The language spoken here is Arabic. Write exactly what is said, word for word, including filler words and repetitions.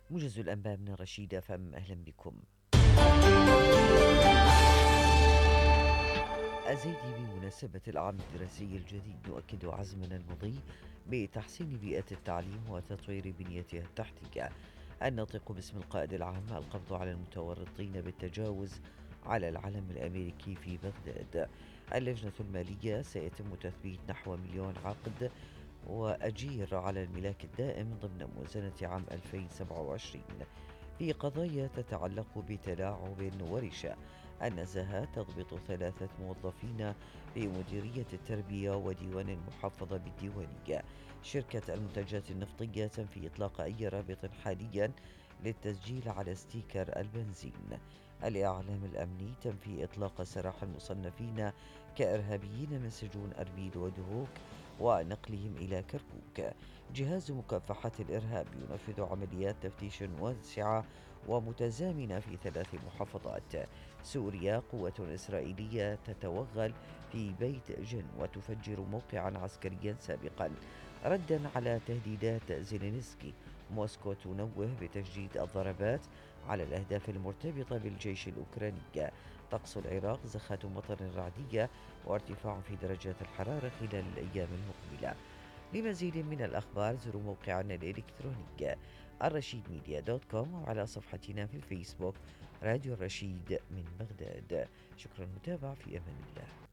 موجز الأنباء من رشيد أف أم، أهلا بكم. الزيدي بمناسبة العام الدراسي الجديد يؤكد عزمنا المضي بتحسين بيئة التعليم وتطوير بنيتها التحتية. الناطق باسم القائد العام القبض على المتورطين بالتجاوز على العلم الأمريكي في بغداد. اللجنة المالية سيتم تثبيت نحو مليون عقد وأجير على الملاك الدائم ضمن موازنة عام ألفين وسبعة وعشرين. في قضايا تتعلق بتلاعب ورشا، النزاهة تضبط ثلاثة موظفين في مديرية التربية وديوان المحافظة بالديوانية. شركة المنتجات النفطية تنفي إطلاق أي رابط حاليا للتسجيل على ستيكر البنزين. الإعلام الأمني تنفي إطلاق سراح المصنفين كإرهابيين من سجون أربيل ودهوك ونقلهم إلى كركوك. جهاز مكافحة الإرهاب ينفذ عمليات تفتيش واسعة ومتزامنة في ثلاث محافظات. سوريا، قوة إسرائيلية تتوغل في بيت جن وتفجر موقعا عسكريا سابقا ردا على تهديدات زيلينسكي. موسكو تنوه بتجديد الضربات على الأهداف المرتبطة بالجيش الأوكراني. طقس العراق زخات مطر رعدية وارتفاع في درجات الحرارة خلال الأيام المقبلة. لمزيد من الأخبار زوروا موقعنا الإلكتروني الرشيد ميديا دوت كوم وعلى صفحتنا في الفيسبوك راديو الرشيد من بغداد. شكرا للمتابعة، في أمان الله.